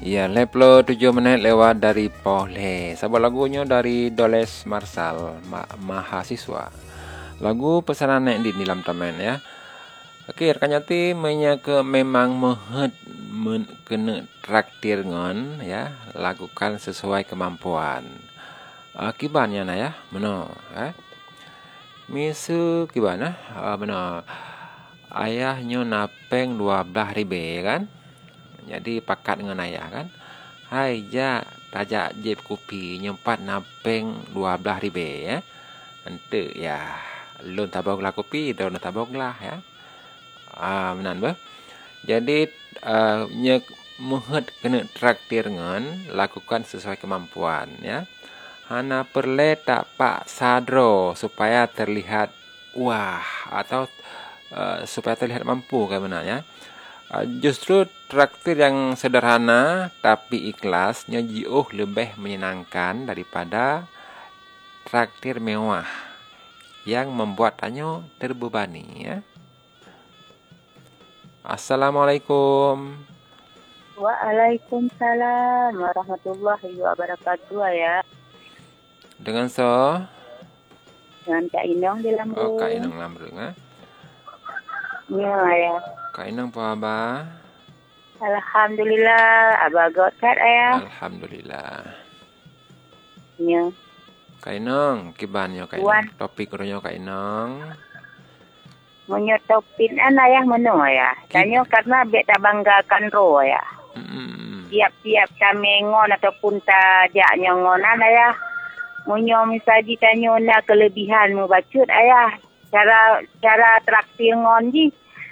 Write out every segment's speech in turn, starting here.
Ya, 57 menit lewat dari Poleh. Sabar lagunya dari Doles Marsal, Mahasiswa. Lagu pesanan naik di dalam taman ya. Okey, rekan nyati menyaka memang kena traktir ngon ya, lakukan sesuai kemampuan. Kibannya na ya, mana? Misu kibana? Mana? Ayahnya napeng 12 ribu kan? Jadi pakat dengan ayah kan. Hai ja, tajak jeb kopi nyempat napeng 12 ribu ya. Ente ya, lon taboglah kopi, don taboglah ya. Menan ba? Jadi muhut kena traktir ngan lakukan sesuai kemampuan ya. Hana perle tak pak sadro supaya terlihat wah atau supaya terlihat mampu kan benar ya. Justru traktir yang sederhana tapi ikhlasnya jauh lebih menyenangkan daripada traktir mewah yang membuatnya terbebani ya. Assalamualaikum. Waalaikumsalam warahmatullahi wabarakatuh ya. Dengan Dengan Kak Inong di Lambrung. Oh, Kak Inong Lambrung Ya ya. Kak Inong apa abah? Alhamdulillah, abah gokat ya. Alhamdulillah. Ya. Kak Inong, kibannya Kak Inong. Topik ronya Kak Inong. Menyetopin ayah menu ya. Tanya karena beta banggakan ro ya. Tiap-tiap kami ngon ataupun tajaknya ngonan ya. Munyo misalnya tanya nak kelebihan mu bacut ayah. Cara traktir ngon ji.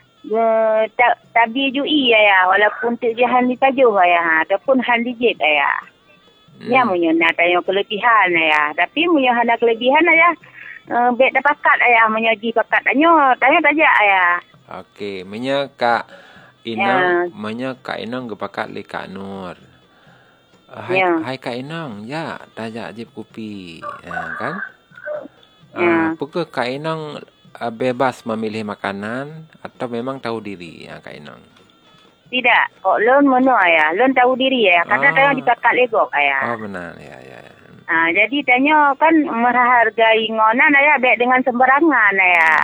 Tabi jui ya. Walaupun tu jahan di tajuh ya. Ataupun han dijit ya. Ya munyo nak tanya kelebihan ya. Tapi munyo hana kelebihan ya. Bet dah pakat ayah menyaji pakat tanya tajak ayah. Okey, menya Kak Inong, menya Kak Inong gepakat li Kak Nur. Hai Kak Inong, ya tajak jip kopi. Kan? Apakah Kak Inong bebas memilih makanan atau memang tahu diri Kak Inong? Tidak, kok lon mana ayah? Lon tahu diri ya. Kadang tanya dipakat legok ayah. Oh benar, ya. Jadi tanya kan menghargai ngonan ayah baik dengan sembarangan ayah.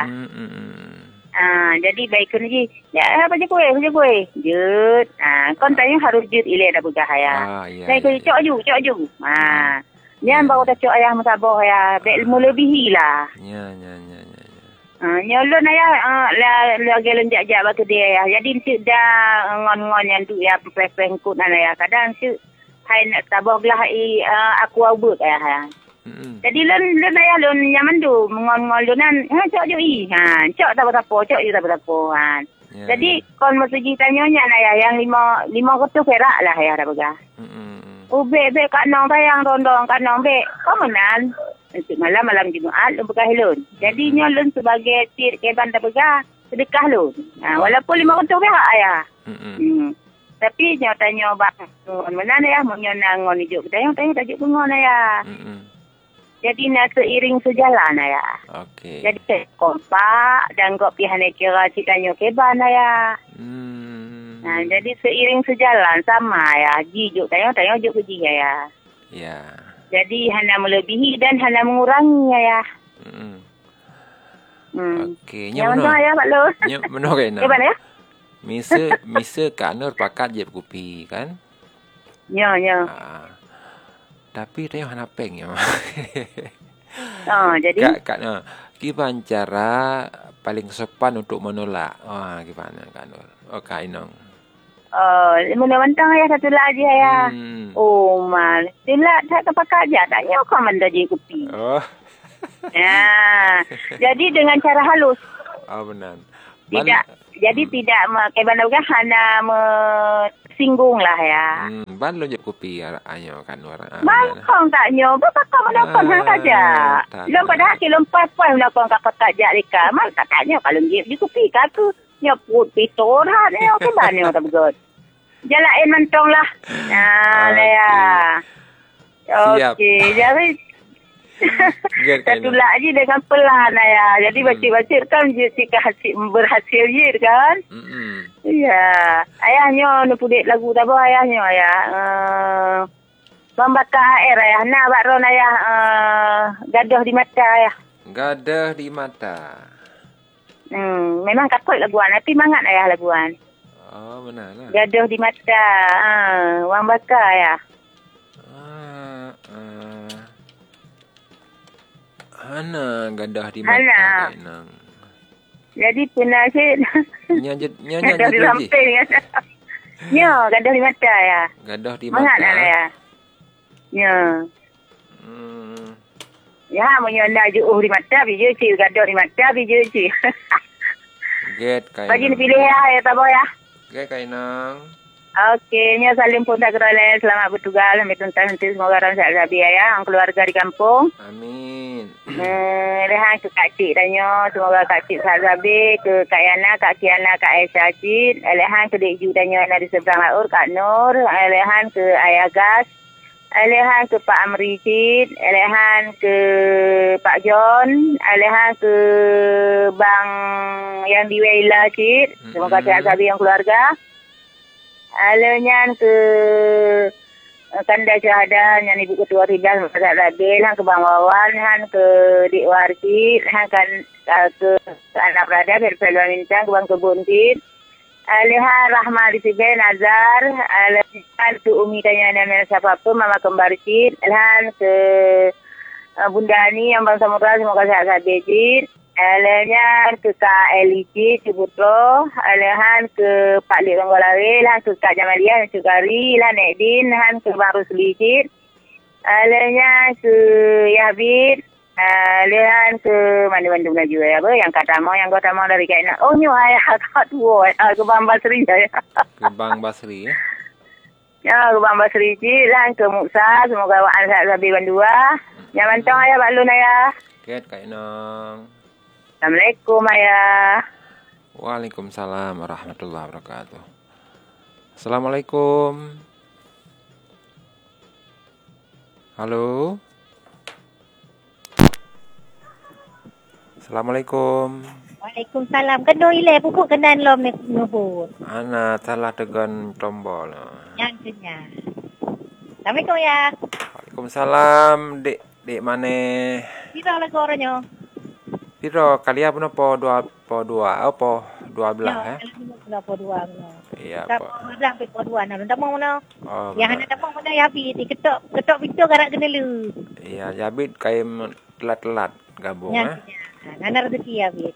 Jadi baik kena je. Ya apa je kuih. Jut. Kon tanya harus jut ilek dah begah ayah. Baik kena cok ju. Jangan bawa tak cok ayah musabah ayah. Baik melebihi lah. Ya. Nyolon ayah lagi lenjak-jak bagi dia ayah. Jadi tu dah ngon-ngon yang tu ya pepeng-pengkut ayah. Kadang tu hai nak tabah belah aku abut ayah. Jadi lon ayah lon nyaman tu mengon-ngon lonan cok ju cok tak apa-apa. Jadi kon mesti tanya-nya ayah yang 5 kotak perak lah ayah dah begah. Be kat nong tayang rondong kat nong be komenan untuk malam Jumaat lon begah lon. Jadi nyolon sebagai tir keban dah begah sedekah lon. Walaupun 5 kotak perak ayah. Tapi dia tanya bang mana ya mau nyangon hidup tanya tajuk pengon ya. Jadi nak seiring sejalan ya. Okey. Jadi kompak dan kok pihak nak kira citanya keban ya. Jadi seiring sejalan sama ya. Jijuk tanya juk pergi ya. Ya. Jadi hanya melebihi dan hanya mengurangi ya. Okey. Yang mana ya Pak Lo? Yang mana kena? Keban ya? Misa Kak Nur pakat je kopi kan? Ya. Tapi tanya hana peng ya. Jadi Kak Nur, gimana cara paling sopan untuk menolak? Gimana Kak Nur? Kak Inong. Mentang-mentang ya satu lagi ya. Mal. Sila tak pakat aja tanya kau mana je kopi. Jadi dengan cara halus. Benar. Jadi tidak keban juga hanya singgung lah ya. Ban lo je kopi ayo kan Nur. Bangkong tak nyo, bakal menakon hang saja. Lom pada hati lompat pun menakon kak tak jika. Mal tak nyo kalau je kopi katu nyoput pitor ha nyo keban nyo tak begot. Jalain mentong lah. Ya. Okey, jadi Get Saya kain. tulak je dengan pelan ayah. Jadi baca-baca kan jika berhasil je kan. Ya. Ayahnya nak pudik lagu tak apa ayahnya ayah. Membakar air ayah. Nak bak ron ayah gadah di mata ayah. Gadah di mata. Memang takut laguan. Tapi mangat ayah laguan. Oh, benar lah. Gadah di mata. Wang bakar ayah. Hana gadah di mata Hana. kainang. Jadi pernah saya gadah di samping. Ya, gadah di mata ya. Gadah di Mangat mata. ya. Ya. Ya, menyenda juh di mata biji cik gadah di mata biji cik. Get kainang. Bagi ni pilih ya tak boleh ya. Get kainang. Okey, nya salim pun tak kerana selamat bertugas sampai tuntas nanti semoga orang sehat sabi ya, ang keluarga di kampung. Amin. Rehan ke Kak Cik tanya, semoga Kak Cik sehat sabi, ke Kak Yana, Kak Kiana, Kak Aisyah Cik, lehan ke Dek Ju tanya dari seberang laut, Kak Nur, lehan ke Ayah Gas, lehan ke Pak Amri Cik, lehan ke Pak John, lehan ke Bang yang di Wela Cik, semoga sehat sabi yang keluarga. Alanya ke Kanda Syahadah yang Ibu Ketua Ridas Masyarakat Labil, han ke Bang Wawan, han ke Dik Warsi, han kan ke anak berada Perpeluan Bintang, ke Bang Kebun Cid. Alihan Rahma Disibai Nazar, alihan ke Umi Tanya Namanya siapa pun Mama Kembar Cid, alihan ke Bunda Ani yang Bang Samudra semoga sehat-sehat Cid. Alanya ke Kak Elici Ciputro, alahan ke Pak Lik Longgolawe, alahan ke Kak Jamalia Sukari, alahan Nek Din, alahan ke Bang Rusli Cid, alanya ke Yahbid, alahan ke mana-mana Melayu ya, yang kata mau dari Kaina. Oh, nyu ayah kat tua, ke Bang Basri ya. Ke Bang Basri ya. Ya, ke Bang Basri Cid, alahan ke Muksa, semoga wa'an saat sabi bandua. Yang mantong ayah balun ayah. Get kainang. Assalamualaikum ayah. Waalaikumsalam warahmatullahi wabarakatuh. Assalamualaikum. Halo. Assalamualaikum. Waalaikumsalam. Kena ilai pupuk kenan lom ni nubut. Ana salah tegan tombol. Yang kena. Assalamualaikum ya. Waalaikumsalam. Dek mana? Pira lagu orangnya? Piro kalian pun po 12 apa 12 Ya, kalau po 2 no. Iya, Tak po. dah po 2 nah. Tak mau mana? Oh, Yang ana tak mau mana ya pi ketok pintu garak kena lu. iya, jabit kayak telat-telat gabung Ya. Ana rezeki ya pi.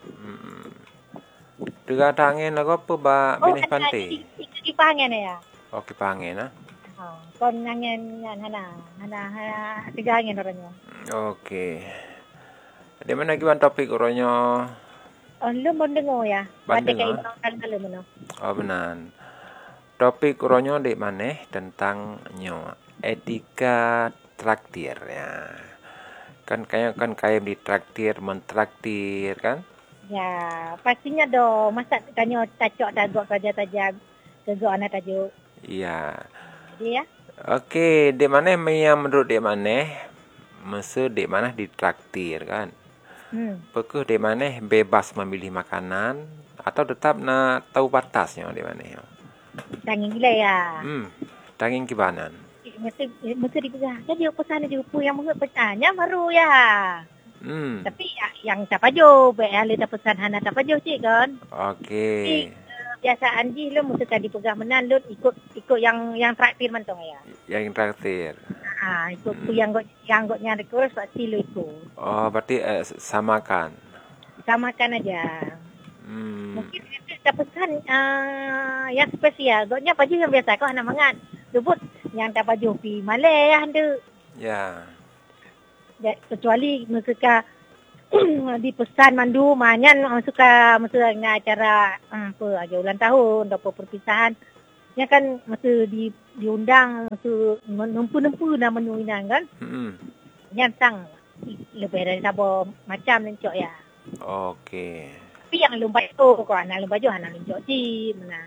Tiga tangan lagu apa ba binih pantai? Ikut kipangan ya. Oh, kipangen ah. Kon angin hana tiga angin orangnya. Oke. Di mana kiban topik orangnya? Lu mau dengar ya? Bandung, Pada kayak kalau mana? Oh, benar. Topik orangnya di mana tentang etika traktir ya. Kan kayak di traktir, mentraktir kan? Ya, pastinya dong. Masa tanya tacok tajak gegok anak tajuk. Iya. Jadi ya. Oke, di mana yang menurut di mana? Masa di mana ditraktir kan? Pekeh di mana bebas memilih makanan atau tetap nak tahu batasnya di mana? Tanging gila ya. Tanging kibanan. Mesti dipegang. Jadi pesan dia yang mengut pesannya baru ya. Tapi yang tak pajo, ahli tak pesan hana tak pajo cik kan. Okey. Biasaan je lo mesti kan dipegang menan lo ikut yang traktir mantong ya. Yang traktir. Ikut yang gotnya request pasti lo ikut. Oh, berarti samakan. Samakan aja. Mungkin kita pesan yang spesial. Gotnya pagi yang biasa kau hana mangan. Sebut yang tak paju pi Malay ya anda. Ya. Kecuali mereka dipesan mandu manyan suka masa acara apa aja ulang tahun atau perpisahan. Ya kan masa diundang masa nempu-nempu nama menu inang kan. Yang sang lebih dari sabo macam lencok ya. Okey. Tapi yang lumpat tu kau anak lumpat jo anak lencok si mana.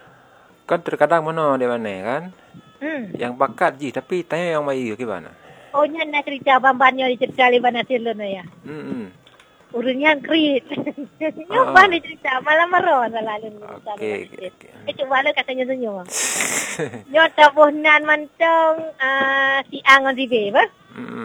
Kan terkadang mana di mana kan? Yang bakat je tapi tanya yang bayi ke mana? Oh, nya nak cerita bambannya di cerita liban hasilun ya. Urunnya krit. Nyoba ni cerita malam maron selalu. Okey. Coba lo katanya senyum. Nyo tabuhnan mantong si Angon si B, ba?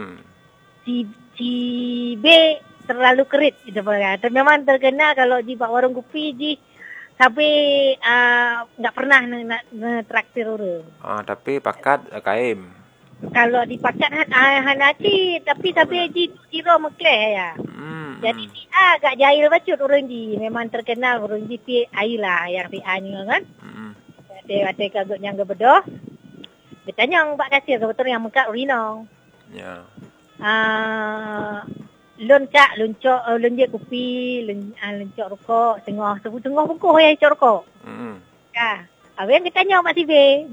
Si B terlalu kerit gitu kan. Memang terkena kalau di warung kopi di sampai nggak pernah nak traktir orang. Tapi pakat kaim. Kalau dipakat hanaci tapi di kira mekleh ya. Jadi si A agak jahil bacut orang di. Memang terkenal orang di pi ai lah yang si A ni kan. Dia kagak yang bedoh. Dia tanya Pak Kasir kebetulan yang muka Rinong. Ya. Lun je kopi, luncok rokok, tengah bukuh ya cok rokok. Ya. Abang kita tanya Mak si B.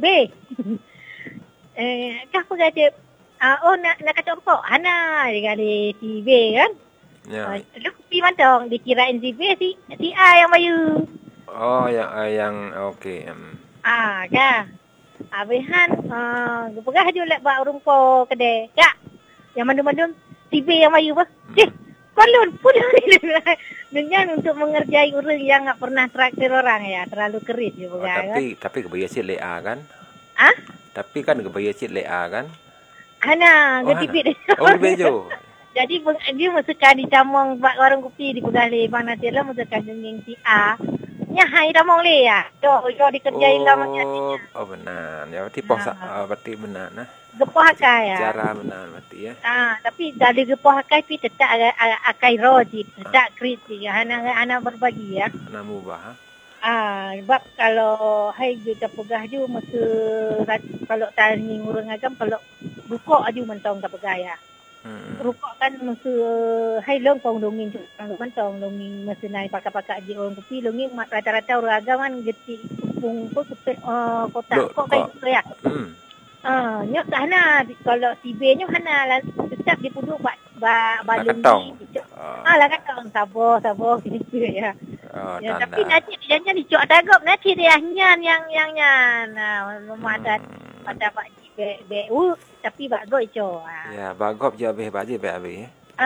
Kah apa kata? Nak kacau rokok. Hana dia kata si B kan. Ya. Lu kopi mantong dikirain si B si A yang bayu. Oh, yang okey. Kah. Abihan gepegah je lek bak rumpo kedai. Kak. Yang mandum-mandum si B yang bayu bah. Balun pun dengan untuk mengerjai orang yang tak pernah traktir orang ya, terlalu kerit je bukan. Tapi kebaya cik lea kan? Tapi kan kebaya cik lea kan? Ana, gedibit. Bejo. Jadi dia musukan di camong warung kopi di Pegalih Bang Nasir lah musukan dengan si A. Nya hai damong le ya. Jo dikerjain lah macam ni. Oh benar. Ya berarti benar nah. Gepoh akai ya. Cara benar berarti ya. Tapi dari gepoh akai pi tetap akai roji, tetap kritik ya. Ana berbagi ya. Ana mubah. Sebab kalau hai kita pegah ju masa kalau tani ngurang agam kalau buka aju mentong tak pegah ya. Rukuk kan masa hai long pong donging tu mentong donging masa naik pakak-pakak je orang kopi donging rata-rata orang agam kan geti pung kotak kok kayak tu ya. Nyok sana kalau si B nya hana tetap di puduk balung ni. Lah katong sabo gitu ya. Tapi nanti jangan dicok dagop nanti dia nyan yang rumah ada Pak BU tapi bagoi co. Ya, bagop je habis baje be.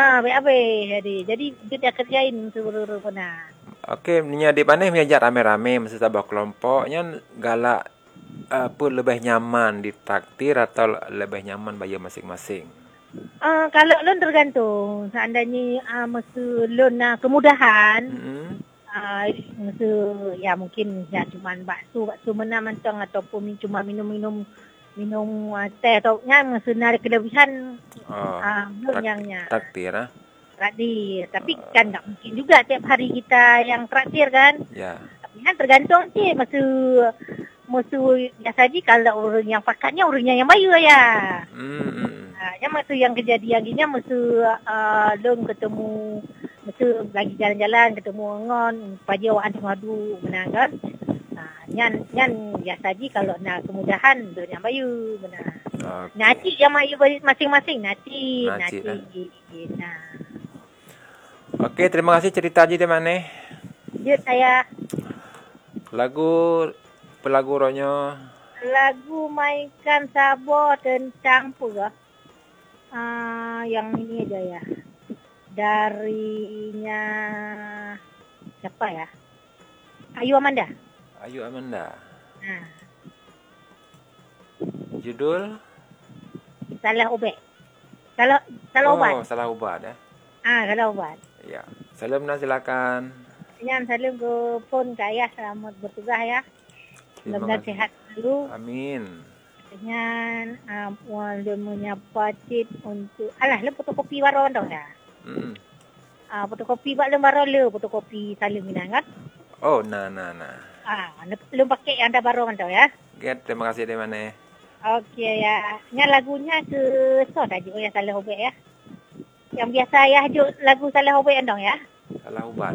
Jadi kita kerjain seluruh pernah. Okey, nya di mana mengajar rame-rame masa tabah kelompoknya galak apa lebih nyaman di taktir atau lebih nyaman bayar masing-masing? Kalau loan tergantung. Seandainya masa loan kemudahan. Masa ya mungkin ya cuman bakso menang mentong ataupun cuma minum teh atau yang masa kelebihan yang taktir traktir. Tapi kan tak mungkin juga tiap hari kita yang traktir kan. Ya. Tapi kan tergantung sih masa biasa je kalau orang yang pakatnya orangnya yang bayu ya. Yang masa yang kejadian gini masa long ketemu masa lagi jalan-jalan ketemu ngon pagi awak ngadu menang kan. Nyan biasa je kalau nak kemudahan orang yang bayu benar. Nasi yang bayu masing-masing nasi. Okey, terima kasih cerita je di mana? Ya saya. Pelagu ronyo. Lagu mainkan Sabo tentang apa? Yang ini aja ya. Darinya siapa ya? Ayu Amanda. Judul? Salah obat. Salah obat. Oh, salah ubat ya. Salah obat. Ya. Salam silakan. Yan, salam ke pun kaya selamat bertugas ya. Semoga sehat dulu. Amin. Dengan dia menyapa cip untuk le fotokopi baru dah. Fotokopi buat lembar le fotokopi salim minang kan? Oh, nah. Belum pakai yang dah baru dah ya. Okay, terima kasih di mana. Okey ya. Nya lagunya ke so saja ya salah obat ya. Yang biasa ya lagu salah obat andong ya. Salah ubat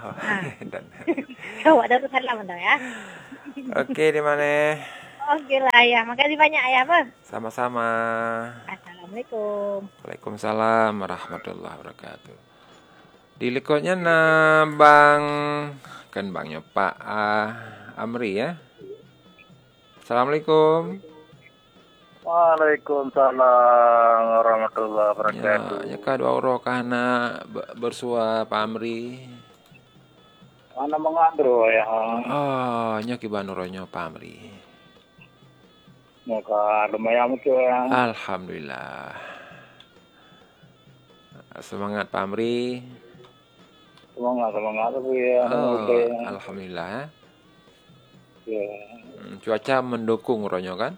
Awak dah salam dah ya. Okey, di mana? Okey lah ayah. Makasih banyak ayah apa? Sama-sama. Assalamualaikum. Waalaikumsalam warahmatullahi wabarakatuh. Di lekotnya bangnya Pak Amri ya. Assalamualaikum. Waalaikumsalam warahmatullahi wabarakatuh. Ya ka dua oro kana bersua pamri. Ana mengadro ya. Oh, nya ki banuronyo pamri. Maka lumayan ke ya. Alhamdulillah. Semangat pamri. Semangat tapi ya. Alhamdulillah. Ya. Cuaca mendukung ronyo kan?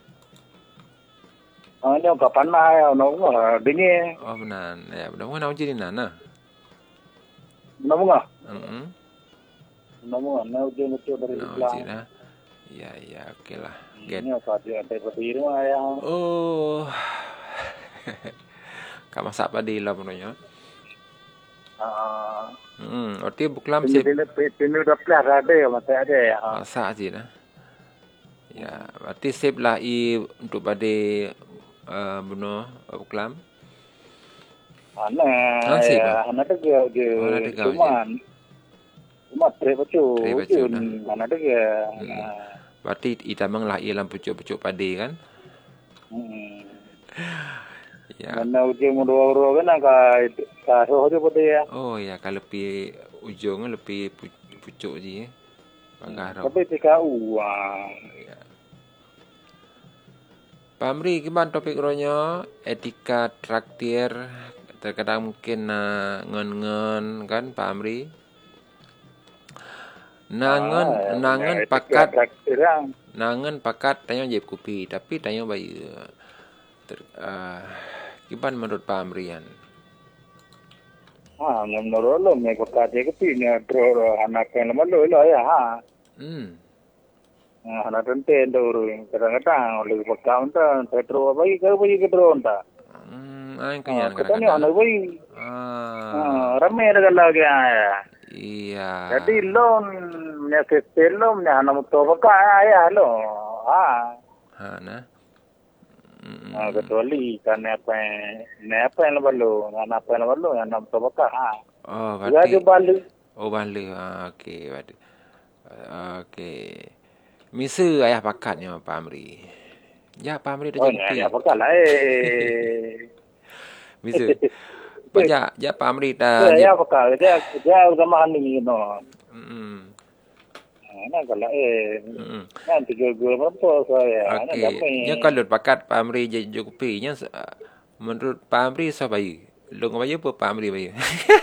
Ini kapan ya, dingin. Oh benar, ya benar mau jadi nana. Benar nggak? Benar mau ujian itu dari Islam. Ya, oke lah. Ini apa dia seperti ini ya. Oh. Kamu siapa di dalam ronyo? Arti buklam sip. Ini udah pelihara ada ya, masih ada ya. Masa aja nah. Ya, berarti sip lah untuk bade bunuh buklam. Anak tu dia cuma trepacu. Anak tu dia. Berarti itamang lah ialah pucuk-pucuk pade kan? Ya. Mana ujung mudoro kan ka roh tu pade ya. Oh ya, kalau lebih ujung lebih pucuk je. Bangaro. Tapi tika uang. Ya. Pamri, gimana topik ronyo? Etika traktir, terkadang mungkin ngon-ngon kan Pamri? Nangan pakat tanya jeb kopi, tapi tanya bayi. Gimana menurut Pamrian? Menurut lo me pakat je kopi ni dro anak yang lemah lo ya ha. Anak tenten dulu, kadang-kadang oleh pakam tu, petro bagi ke drone ta. Kenyan kadang-kadang. Anak bagi. Ramai ada lagi ya. Iya. Jadi loan, ni kesel ni anak mutu pakam ya lo. Nah. Kecuali kan apa yang balu, anak apa yang balu, anak mutu pakam. Oh, berarti. Balu. Oh, balu. Okey, berarti. Okey. Misa ayah pakatnya Pak Amri. Ya, Pak Amri dah jadi. Ya, pakat lah Misa. Ya, Pak Amri dah. Ya, pakat. Dia sama ni no. Nah, kalau nanti gue apa saya. Okey. Ya kalau pakat Pak Amri jadi kopi nya menurut Pak Amri sabai. Lo ngomong apa Pak Amri bayi?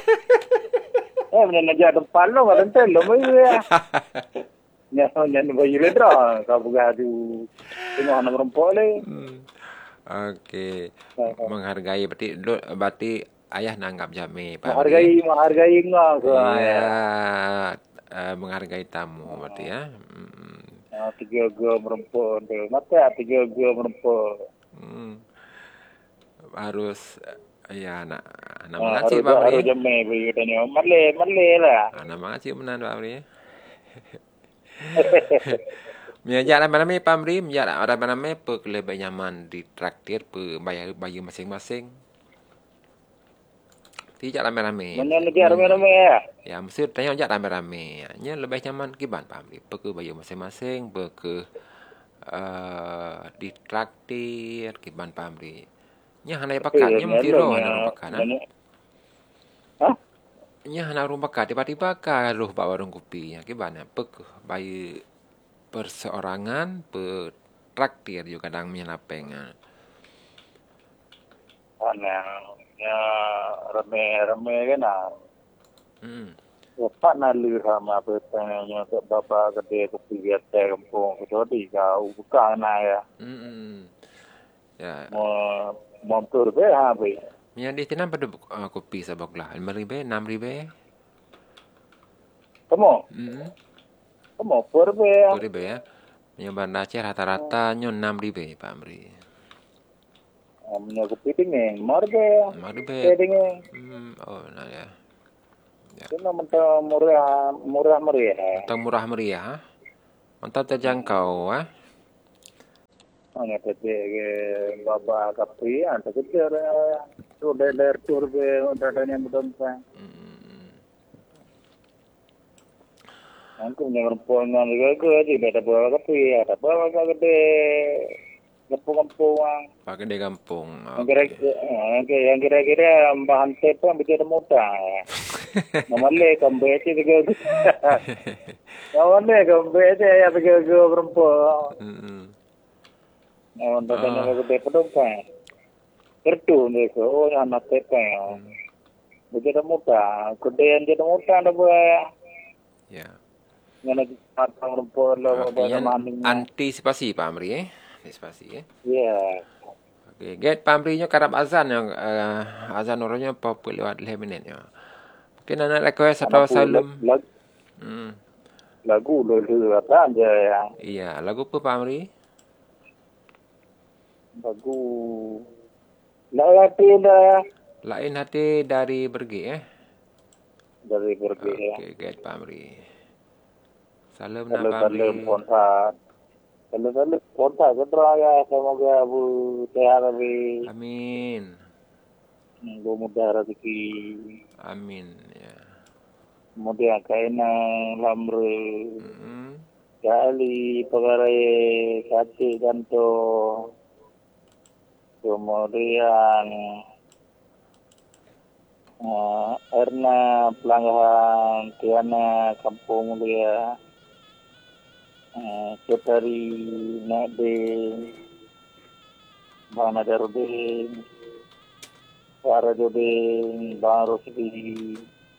Benar aja depan lo kan lo ya. Nyan bayi ledra ka buga du tengok anak perempuan le. Okey. Menghargai berarti ayah nanggap jame Pak. Menghargai ngah ke. Ya. Menghargai tamu berarti ya. 3 gua perempuan tu. Mata 3 gua perempuan. Harus ya nak mengaji Pak. Harus jame bayi tanya. Male lah. Anak mengaji menan Pak Amri. Menjak ramai-ramai Pamri, menjak ramai-ramai lebih nyaman di traktir bayar masing-masing. Tidak ramai-ramai. Mana negara ramai-ramai ya? Ya, mesti tanya jak ramai-ramai. Nya lebih nyaman kiban Pamri. Ke bayar masing-masing, ke di traktir kiban Pamri. Nya hanai pakatnya mesti roh hanai pakat. Nya hana rumah ka tiba-tiba ka roh bawa warung kopi ya gimana bayi perseorangan traktir juga kadang menyelapeng. Ya rame kan Pak nalir sama petanya ke bapa gede kopi gede kampung jadi kau buka ya. Ya. Mau tur be ha be. Yang di sini pada kopi sabak lah. 5,000, 6,000. Kamu per be. 4,000 ya. Yang Banda Aceh rata-rata nyon 6,000 Pak Amri. Punya kopi dingin, mar be. 5,000. Dingin. Oh, nah ya. Cuma mentah murah meriah. Mentah murah meriah. Mentah terjangkau, Hanya tadi bapa kapi, anda kejar tu daer tur be dadanya mudah-mudahan. Aku punya perempuan juga ke di beda bawa kapi, ada bawa gede. kampung-kampung Pakai di kampung. yang kira-kira bahan tep pun begitu mudah. Namanya kambing itu juga. Namanya kambing itu ya begitu perempuan. Untuk tanya ke pedoman. Kertu ni ko yang nak tep begitu mudah. Kemudian jadi mudah ada buat. Ya. Yang nak perempuan lo Antisipasi Pak Amri Antisipasi Ya. Okey, get Pak Amri nya karab azan yang azan orangnya apa lewat 5 minit ya. Mungkin anak request atau salam. Lagu lo apa aja ya. Iya, lagu apa Pak Amri? Lagu Lain hati dari Bergi dari Bergi ya. Okey, get Pak Amri. Salam nak Pak Amri. Salam kontak ya, semoga Bu sehat lebih. Amin. Bu mudah rezeki. Amin ya. Kemudian kaina lamre. Kali pagarai kati ganto. Kemudian Erna pelanggahan Tiana kampung dia. Ketari Nade Bana Darudin Faradudin Bang Rosdi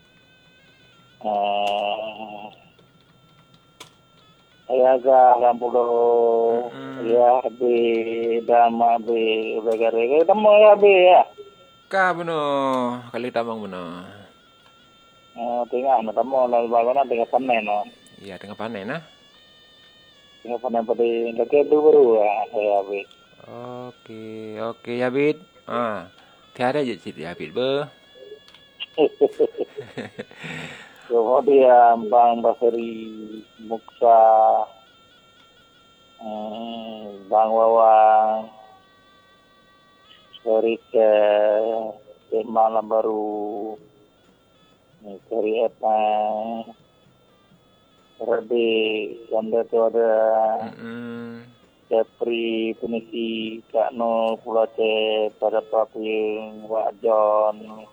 Ayaga Lampulo ya be dama be begare dama ya be ya Ka beno kali tamang beno. Tengah na tamo la bagana tengah panen no. Iya, tengah panen Tengah panen pada lagi baru ya be. Oke Habib. Tiada je cerita Habib be. Kemudian Bang Basri Muksa Bang Wawan dari ke malam baru dari apa Rabi Sanda tu ada Jepri Punisi Kak No Pulau C pada Paping Wak John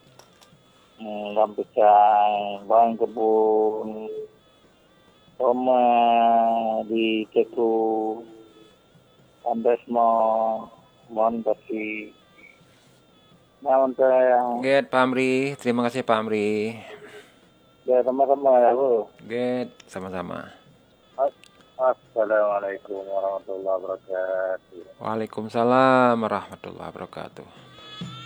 Lampisang Bang Kebun Oma di Ceku Andes Mon Basi Namun saya Get Pak Amri, terima kasih Pak Amri. Ya sama-sama ya Bu. Get sama-sama. Assalamualaikum warahmatullahi wabarakatuh. Waalaikumsalam warahmatullahi wabarakatuh.